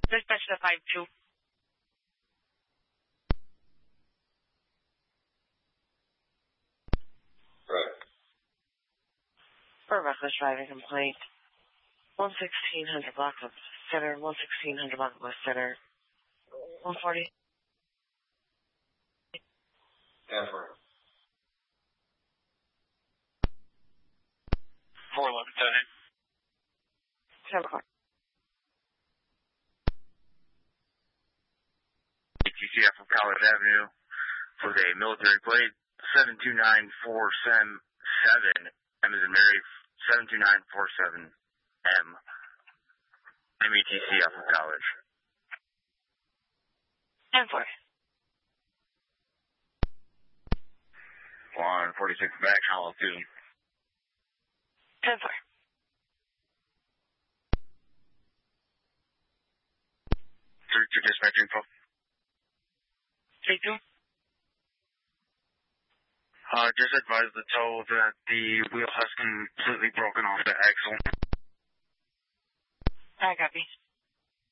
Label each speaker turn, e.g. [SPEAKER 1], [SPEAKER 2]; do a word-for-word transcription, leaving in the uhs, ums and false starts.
[SPEAKER 1] Dispatch to five two.
[SPEAKER 2] Right.
[SPEAKER 1] For a reckless driving complaint. one sixteen hundred block of Center, one sixteen hundred block of Center, one forty.
[SPEAKER 2] ten four.
[SPEAKER 3] four eleven ten.
[SPEAKER 1] ten o'clock.
[SPEAKER 3] A T C F of College Avenue with a military plate, seven two nine four seven, M as in Mary, seven two nine four seven M. M E T C F of College.
[SPEAKER 1] ten four.
[SPEAKER 3] one forty-six back, Hollow two.
[SPEAKER 1] ten four.
[SPEAKER 3] three two dispatch info.
[SPEAKER 1] three two.
[SPEAKER 3] Uh, just advise the tow that the wheel has completely broken off the axle.
[SPEAKER 1] I copy.